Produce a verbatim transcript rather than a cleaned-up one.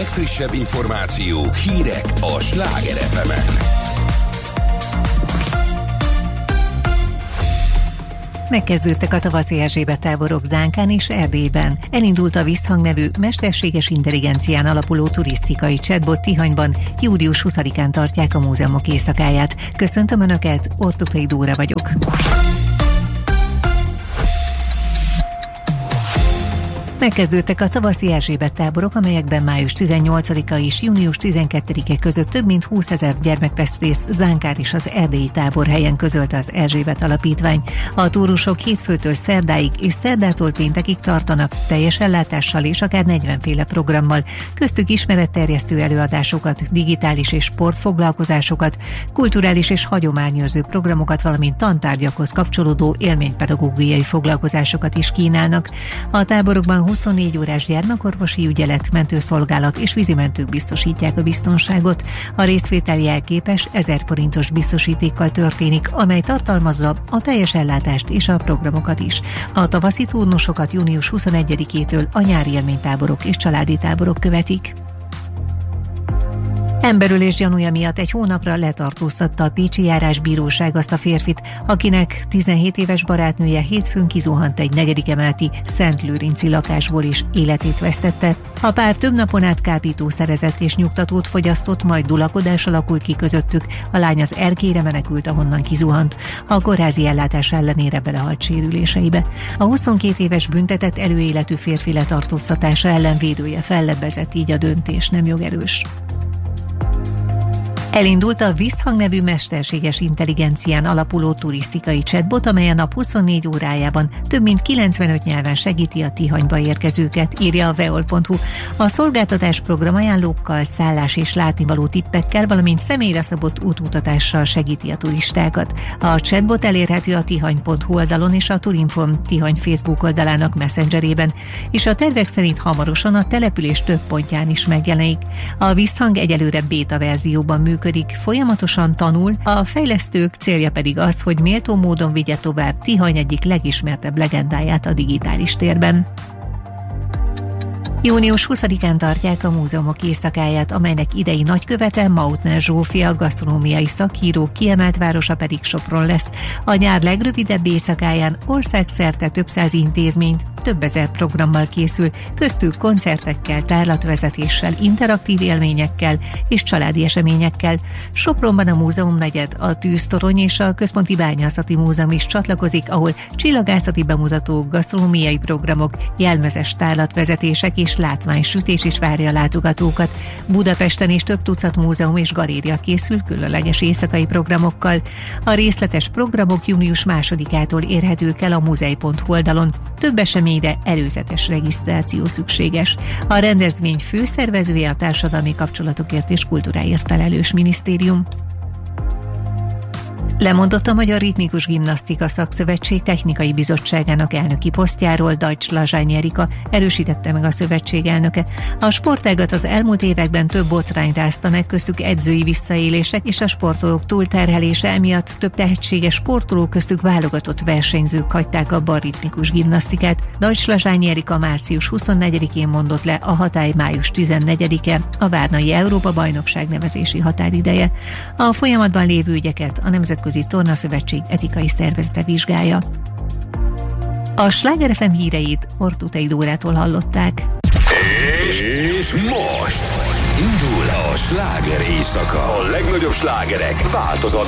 legfrissebb információk, hírek a Sláger ef emen. Megkezdődtek a tavaszi Erzsébet táborok Zánkán és Erdélyben. Elindult a Visszhang nevű mesterséges intelligencián alapuló turisztikai chatbot Tihanyban. július huszadikán tartják a múzeumok éjszakáját. Köszöntöm Önöket, Ortukai Dóra vagyok. Megkezdődtek a tavaszi Erzsébet táborok, amelyekben május tizennyolcadika és június tizenkettedike között több mint húszezer gyermek vesz részt Zánkár és az erdélyi táborhelyen, közölte az Erzsébet Alapítvány. A túrusok hétfőtől szerdáig és szerdától péntekig tartanak, teljes ellátással és akár negyvenféle programmal, köztük ismeretterjesztő előadásokat, digitális és sportfoglalkozásokat, kulturális és hagyományőrző programokat, valamint tantárgyakhoz kapcsolódó élménypedagógiai foglalkozásokat is kínálnak. A táborokban huszonnégy órás gyermekorvosi ügyelet, mentőszolgálat és vízimentők biztosítják a biztonságot. A részvétel jelképes ezer forintos biztosítékkal történik, amely tartalmazza a teljes ellátást és a programokat is. A tavaszi turnusokat június huszonegyedikétől a nyári élménytáborok és családi táborok követik. Emberölés gyanúja miatt egy hónapra letartóztatta a pécsi járásbíróság azt a férfit, akinek tizenhét éves barátnője hétfőn kizuhant egy negyedik emeleti Szentlőrinci lakásból és életét vesztette. A pár több napon át kábítószerezett és nyugtatót fogyasztott, majd dulakodás alakult ki közöttük. A lány az erkélyre menekült, ahonnan kizuhant. A kórházi ellátás ellenére belehalt sérüléseibe. A huszonkét éves büntetett előéletű férfi letartóztatása ellen védője fellebbezett, így a döntés nem jogerős. Elindult a Visszhang nevű mesterséges intelligencián alapuló turisztikai chatbot, amely a nap huszonnégy órájában több mint kilencvenöt nyelven segíti a Tihanyba érkezőket, írja a veol pont hu. A szolgáltatás programajánlókkal, szállás és látnivaló tippekkel, valamint személyre szabott útmutatással segíti a turistákat. A chatbot elérhető a tihany pont hu oldalon és a Turinform Tihany Facebook oldalának messengerében, és a tervek szerint hamarosan a település több pontján is megjelenik. A Visszhang egyelőre béta verzióban működik. Működik, folyamatosan tanul, a fejlesztők célja pedig az, hogy méltó módon vigye tovább Tihany egyik legismertebb legendáját a digitális térben. június huszadikán tartják a múzeumok éjszakáját, amelynek idei nagykövete Mautner Zsófia, gasztronómiai szakíró, kiemelt városa pedig Sopron lesz. A nyár legrövidebb éjszakáján országszerte több száz intézményt, több ezer programmal készül, köztük koncertekkel, tárlatvezetéssel, interaktív élményekkel és családi eseményekkel. Sopronban a múzeumnegyed, a Tűztorony és a Központi Bányászati Múzeum is csatlakozik, ahol csillagászati bemutatók, gasztronómiai programok, jelmezes tárlatvezetések és látványsütés is várja a látogatókat. Budapesten is több tucat múzeum és galéria készül különleges éjszakai programokkal. A részletes programok június másodikától érhetők el a muzej pont hu oldalon. Több eseményre előzetes regisztráció szükséges. A rendezvény főszervezője a Társadalmi Kapcsolatokért és Kultúráért felelős minisztérium. Lemondott a Magyar Ritmikus Gimnasztika Szakszövetség technikai bizottságának elnöki posztjáról. Deutsch Lazsány Erika, erősítette meg a szövetség elnöke. A sportágat az elmúlt években több botrány rázta meg, köztük edzői visszaélések és a sportolók túlterhelése, emiatt több tehetséges sportoló, köztük válogatott versenyzők hagyták abba a ritmikus gimnasztikát. Deutsch Lazsány Erika március huszonnegyedikén mondott le, a hatály május tizennegyedike, a várnai Európa-bajnokság nevezési határideje. A folyamatban lévő ügyeket a Nemzetközi Tornaszövetség etikai szervezete vizsgálja. A Sláger ef em híreit Ortukai Dórától hallották. És most indul a sláger éjszaka. A legnagyobb slágerek változatlan